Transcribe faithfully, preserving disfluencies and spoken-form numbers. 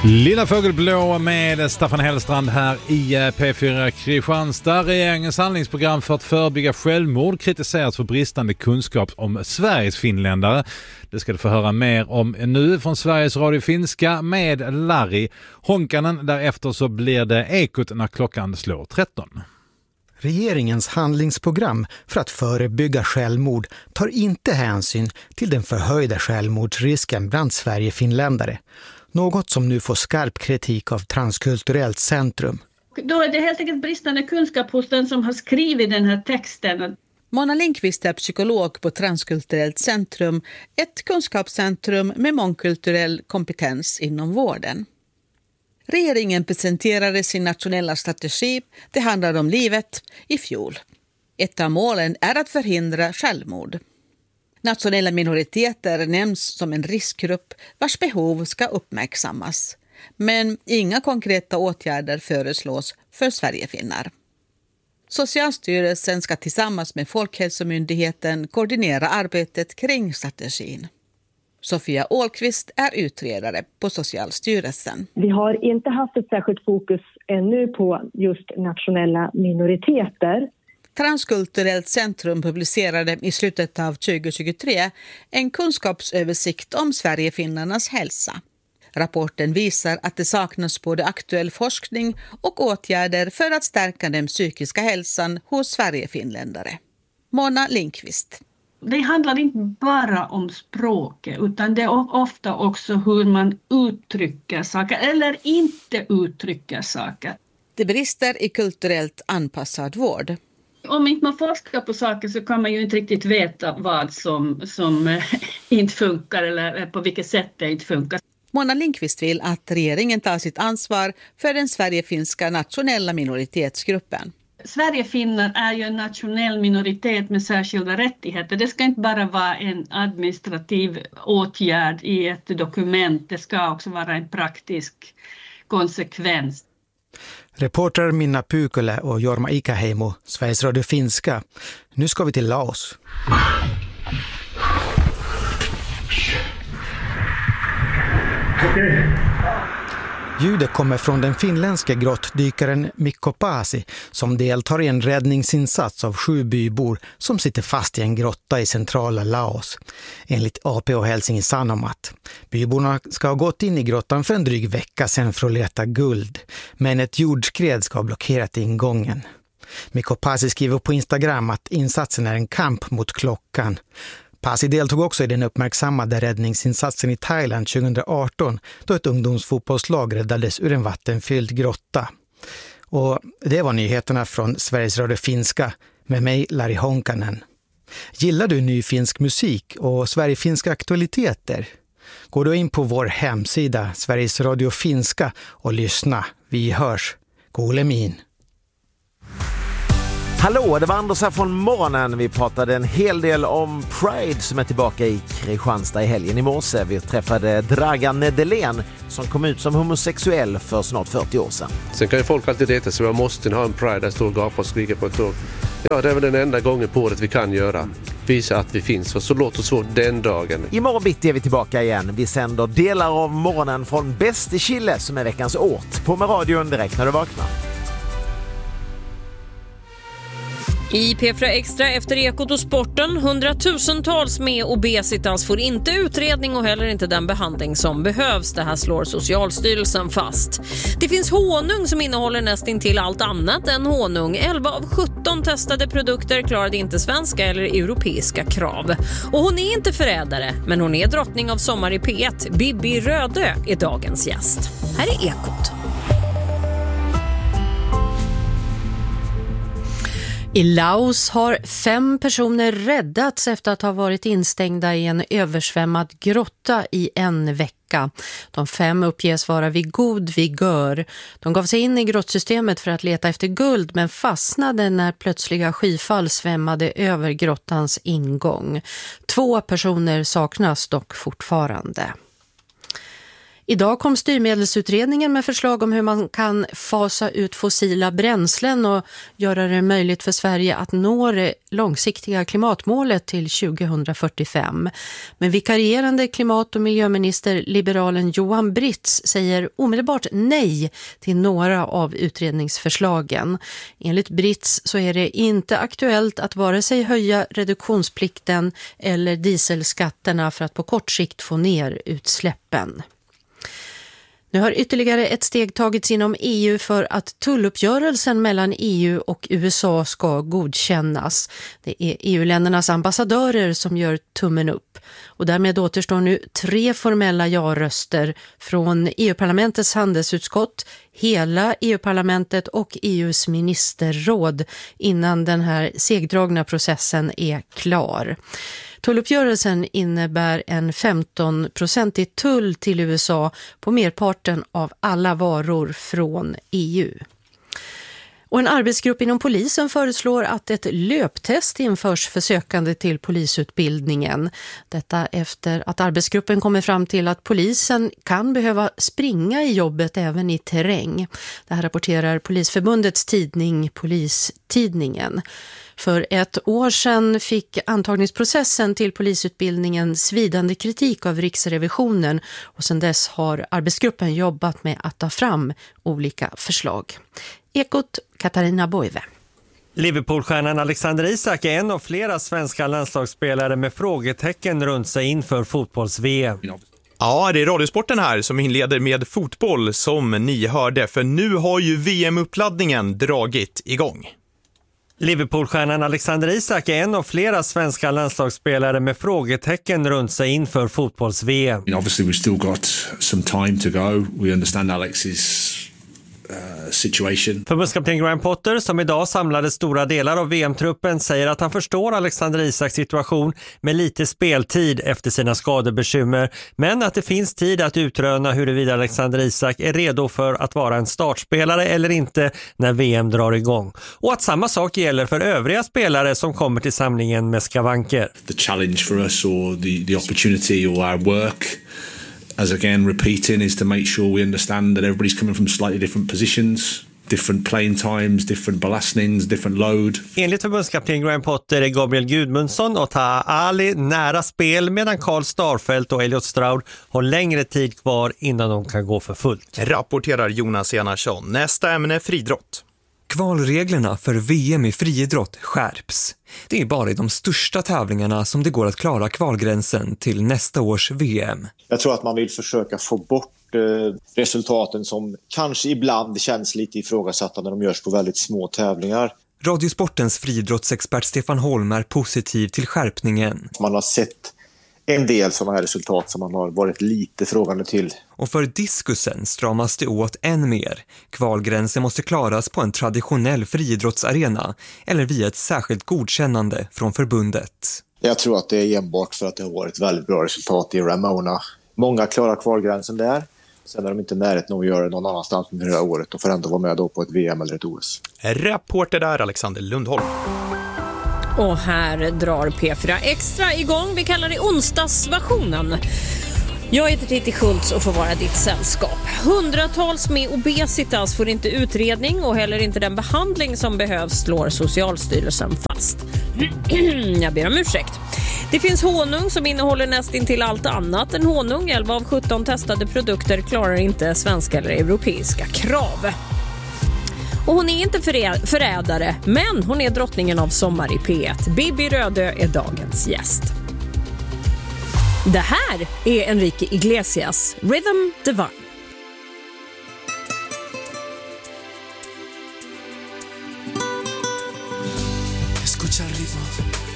Lilla Fågelblå med Staffan Hellstrand här i P fyra Kristianstad. Regeringens handlingsprogram för att förebygga självmord kritiseras för bristande kunskap om Sveriges finländare. Det ska du få höra mer om nu från Sveriges Radio Finska med Larry Honkanen. Därefter så blir det Ekot när klockan slår tretton. Regeringens handlingsprogram för att förebygga självmord tar inte hänsyn till den förhöjda självmordsrisken bland Sverige-finländare. Något som nu får skarp kritik av Transkulturellt Centrum. Då är det helt enkelt bristande kunskap hos den som har skrivit den här texten. Mona Lindqvist är psykolog på Transkulturellt Centrum, ett kunskapscentrum med mångkulturell kompetens inom vården. Regeringen presenterade sin nationella strategi, det handlar om livet, i fjol. Ett av målen är att förhindra självmord. Nationella minoriteter nämns som en riskgrupp vars behov ska uppmärksammas. Men inga konkreta åtgärder föreslås för Sverigefinnar. Socialstyrelsen ska tillsammans med Folkhälsomyndigheten koordinera arbetet kring strategin. Sofia Ålqvist är utredare på Socialstyrelsen. Vi har inte haft ett särskilt fokus ännu på just nationella minoriteter. Transkulturellt Centrum publicerade i slutet av tjugohundratjugotre en kunskapsöversikt om Sverigefinnarnas hälsa. Rapporten visar att det saknas både aktuell forskning och åtgärder för att stärka den psykiska hälsan hos Sverigefinländare. Mona Lindqvist. Det handlar inte bara om språket utan det är ofta också hur man uttrycker saker eller inte uttrycker saker. Det brister i kulturellt anpassad vård. Om inte man forskar på saker så kan man ju inte riktigt veta vad som, som inte funkar eller på vilket sätt det inte funkar. Mona Lindqvist vill att regeringen tar sitt ansvar för den sverigefinska nationella minoritetsgruppen. Sverigefinnar är ju en nationell minoritet med särskilda rättigheter. Det ska inte bara vara en administrativ åtgärd i ett dokument. Det ska också vara en praktisk konsekvens. Reporter Minna Pykälä och Jorma Ikäheimo, Sveriges Radio Finska. Nu ska vi till Laos. Okay. Ljudet kommer från den finländska grottdykaren Mikko Paasi som deltar i en räddningsinsats av sju bybor som sitter fast i en grotta i centrala Laos. Enligt A P och Helsingin Sanomat. Byborna ska ha gått in i grottan för en dryg vecka sedan för att leta guld, men ett jordskred ska ha blockerat ingången. Mikko Paasi skriver på Instagram att insatsen är en kamp mot klockan. Paasi deltog också i den uppmärksammade räddningsinsatsen i Thailand tjugohundraarton då ett ungdomsfotbollslag räddades ur en vattenfylld grotta. Och det var nyheterna från Sveriges Radio Finska med mig Larry Honkanen. Gillar du ny finsk musik och sverigefinska aktualiteter? Gå då in på vår hemsida Sveriges Radio Finska och lyssna. Vi hörs. Golemin. Hallå, det var Anders här från morgonen. Vi pratade en hel del om Pride som är tillbaka i Kristianstad i helgen i morse. Vi träffade Dragan Nedelén som kom ut som homosexuell för snart fyrtio år sedan. Sen kan ju folk alltid reta sig, man måste ha en Pride där står och gapar och skriker på ett tåg. Ja, det är väl den enda gången på året vi kan göra. Visa att vi finns, och så låt oss få den dagen. Imorgon bitti är vi tillbaka igen. Vi sänder delar av morgonen från Bäst i Chile som är veckans ort. På med radion direkt när du vaknar. I P fyra Extra efter Ekot och sporten, hundratusentals med obesitas får inte utredning och heller inte den behandling som behövs. Det här slår Socialstyrelsen fast. Det finns honung som innehåller nästintill allt annat än honung. elva av sjutton testade produkter klarade inte svenska eller europeiska krav. Och hon är inte förrädare, men hon är drottning av Sommar i P ett. Bibi Rödö är dagens gäst. Här är Ekot. I Laos har fem personer räddats efter att ha varit instängda i en översvämmad grotta i en vecka. De fem uppges vara vid god vigör. De gav sig in i grottsystemet för att leta efter guld men fastnade när plötsliga skyfall svämmade över grottans ingång. Två personer saknas dock fortfarande. Idag kom styrmedelsutredningen med förslag om hur man kan fasa ut fossila bränslen och göra det möjligt för Sverige att nå det långsiktiga klimatmålet till tjugohundrafyrtiofem. Men vikarierande klimat- och miljöminister liberalen Johan Britz säger omedelbart nej till några av utredningsförslagen. Enligt Britz så är det inte aktuellt att vare sig höja reduktionsplikten eller dieselskatterna för att på kort sikt få ner utsläppen. Nu har ytterligare ett steg tagits inom E U för att tulluppgörelsen mellan E U och U S A ska godkännas. Det är E U-ländernas ambassadörer som gör tummen upp. Och därmed återstår nu tre formella ja-röster från E U-parlamentets handelsutskott, hela E U-parlamentet och E U:s ministerråd innan den här segdragna processen är klar. Tulluppgörelsen innebär en femton-procentig tull till U S A på merparten av alla varor från E U. Och en arbetsgrupp inom polisen föreslår att ett löptest införs för sökande till polisutbildningen. Detta efter att arbetsgruppen kommer fram till att polisen kan behöva springa i jobbet även i terräng. Det här rapporterar Polisförbundets tidning Polistidningen. För ett år sedan fick antagningsprocessen till polisutbildningen svidande kritik av Riksrevisionen och sedan dess har arbetsgruppen jobbat med att ta fram olika förslag. Ekot, Katarina Boive. Liverpoolstjärnan Alexander Isak är en av flera svenska landslagsspelare med frågetecken runt sig inför fotbolls-V M. Ja, det är Radiosporten här som inleder med fotboll som ni hörde, för nu har ju V M-uppladdningen dragit igång. Liverpoolstjärnan Alexander Isak är en av flera svenska landslagsspelare med frågetecken runt sig inför fotbolls-V M. Obviously we've still got some time to go. We understand Alex's uh, situation. Förbundskapten Graham Potter, som idag samlade stora delar av V M-truppen, säger att han förstår Alexander Isaks situation med lite speltid efter sina skadebekymmer, men att det finns tid att utröna huruvida Alexander Isak är redo för att vara en startspelare eller inte när V M drar igång. Och att samma sak gäller för övriga spelare som kommer till samlingen med skavanker. The challenge for us or the, the opportunity or our work, as again repeating, is to make sure we understand that everybody's coming from slightly different positions, different playing times, different belastnings, different load. Enligt förbundskapten Graham Potter är Gabriel Gudmundsson och Taha Ali nära spel, medan Karl Starfelt och Elliot Stroud har längre tid kvar innan de kan gå för fullt. Rapporterar Jonas Enarsson. Nästa ämne, friidrott. Kvalreglerna för V M i friidrott skärps. Det är bara i de största tävlingarna som det går att klara kvalgränsen till nästa års V M. Jag tror att man vill försöka få bort eh, resultaten som kanske ibland känns lite ifrågasatta när de görs på väldigt små tävlingar. Radiosportens friidrottsexpert Stefan Holm är positiv till skärpningen. Man har sett en del sådana här resultat som man har varit lite frågande till. Och för diskusen stramas det åt än mer. Kvalgränsen måste klaras på en traditionell friidrottsarena eller via ett särskilt godkännande från förbundet. Jag tror att det är enbart för att det har varit väldigt bra resultat i Ramona. Många klarar kvalgränsen där. Sen är de inte närheten att göra det någon annanstans under det här året och får ändå vara med då på ett V M eller ett O S. Rapporter där, Alexander Lundholm. Och här drar P fyra Extra igång. Vi kallar det onsdagsversionen. Jag heter Titti Schultz och får vara ditt sällskap. Hundratals med obesitas får inte utredning och heller inte den behandling som behövs, slår Socialstyrelsen fast. Jag ber om ursäkt. Det finns honung som innehåller nästintill allt annat än honung. elva av sjutton testade produkter klarar inte svenska eller europeiska krav. Och hon är inte förä- förrädare, men hon är drottningen av sommar i P ett. Bibi Rödö är dagens gäst. Det här är Enrique Iglesias, Rhythm Divine. Escucha el ritmo.